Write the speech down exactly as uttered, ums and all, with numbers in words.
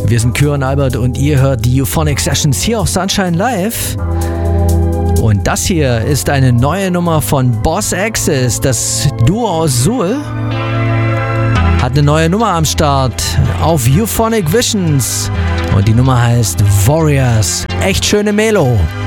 Wir sind Kyron Albert und ihr hört die Euphonic Sessions hier auf Sunshine Live. Und das hier ist eine neue Nummer von Boss Axis, das Duo aus Suhl. Hat eine neue Nummer am Start auf Euphonic Visions und die Nummer heißt Warriors. Echt schöne Melo.